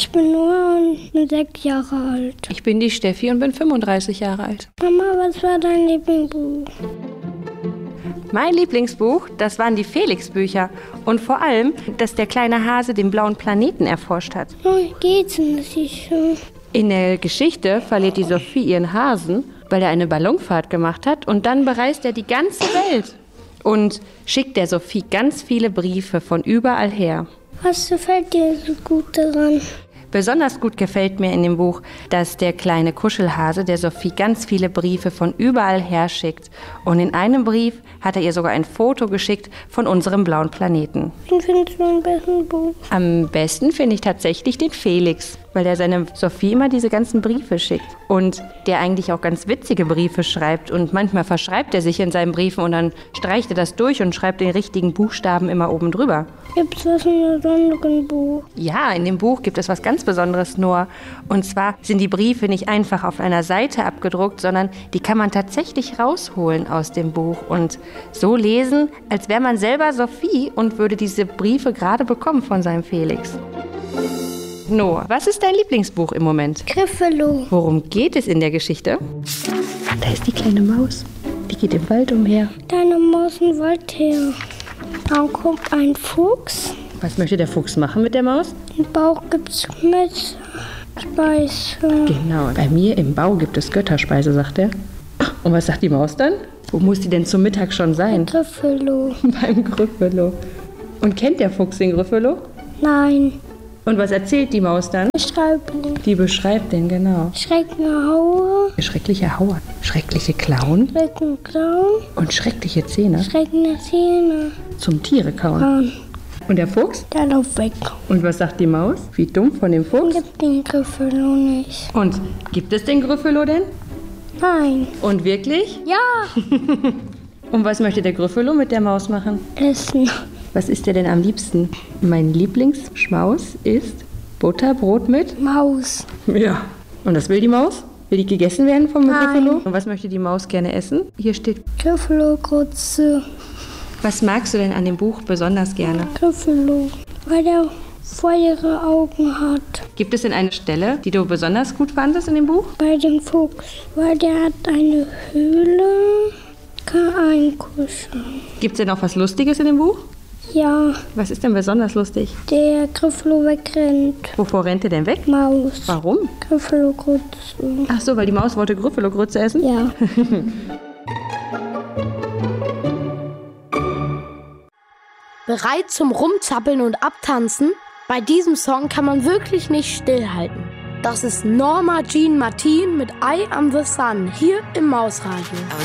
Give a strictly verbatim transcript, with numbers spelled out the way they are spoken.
Ich bin Noah und bin sechs Jahre alt. Ich bin die Steffi und bin fünfunddreißig Jahre alt. Mama, was war dein Lieblingsbuch? Mein Lieblingsbuch, das waren die Felix-Bücher. Und vor allem, dass der kleine Hase den blauen Planeten erforscht hat. Wie geht's denn das schon? In der Geschichte verliert die Sophie ihren Hasen, weil er eine Ballonfahrt gemacht hat. Und dann bereist er die ganze Welt und schickt der Sophie ganz viele Briefe von überall her. Was gefällt dir so gut daran? Besonders gut gefällt mir in dem Buch, dass der kleine Kuschelhase der Sophie ganz viele Briefe von überall her schickt. Und in einem Brief hat er ihr sogar ein Foto geschickt von unserem blauen Planeten. Wen findest du am besten Buch? Am besten finde ich tatsächlich den Felix, weil der seine Sophie immer diese ganzen Briefe schickt. Und der eigentlich auch ganz witzige Briefe schreibt. Und manchmal verschreibt er sich in seinen Briefen und dann streicht er das durch und schreibt den richtigen Buchstaben immer oben drüber. Gibt's was in einem besonderen Buch? Ja, in dem Buch gibt es was ganz Besonderes, Noah. Und zwar sind die Briefe nicht einfach auf einer Seite abgedruckt, sondern die kann man tatsächlich rausholen aus dem Buch und so lesen, als wäre man selber Sophie und würde diese Briefe gerade bekommen von seinem Felix. Noah, was ist dein Lieblingsbuch im Moment? Griffelo. Worum geht es in der Geschichte? Da ist die kleine Maus. Die geht im Wald umher. Deine Maus im Wald her. Da kommt ein Fuchs. Was möchte der Fuchs machen mit der Maus? Im Bauch gibt's mit Speise. Genau, bei mir im Bau gibt es Götterspeise, sagt er. Und was sagt die Maus dann? Wo muss die denn zum Mittag schon sein? Griffelo. Beim Griffelo. Und kennt der Fuchs den Griffelo? Nein. Und was erzählt die Maus dann? Beschreibung. Die beschreibt den, genau. Schreckliche Haue. Schreckliche Haue, schreckliche Klauen Schreckliche Klauen. und schreckliche Zähne Schreckliche Zähne. zum Tiere kauen. Mann. Und der Fuchs? Der läuft weg. Und was sagt die Maus? Wie dumm von dem Fuchs? Gibt den Griffelo nicht. Und gibt es den Griffelo denn? Nein. Und wirklich? Ja. Und was möchte der Griffelo mit der Maus machen? Essen. Was isst er denn am liebsten? Mein Lieblingsschmaus ist Butterbrot mit? Maus. Ja. Und das will die Maus? Will die gegessen werden vom Nein. Griffelo? Und was möchte die Maus gerne essen? Hier steht. Griffelo-Grütze. Was magst du denn an dem Buch besonders gerne? Griffelo. Weil der feuere Augen hat. Gibt es denn eine Stelle, die du besonders gut fandest in dem Buch? Bei dem Fuchs. Weil der hat eine Höhle. Kann einkuscheln. Gibt es denn auch was Lustiges in dem Buch? Ja. Was ist denn besonders lustig? Der Griffelo wegrennt. Wovor rennt er denn weg? Maus. Warum? Griffelo-Grütze. Ach so, weil die Maus wollte Griffelo-Grütze essen? Ja. Bereit zum Rumzappeln und Abtanzen? Bei diesem Song kann man wirklich nicht stillhalten. Das ist Norma Jean Martin mit Eye on the Sun hier im Mausradio.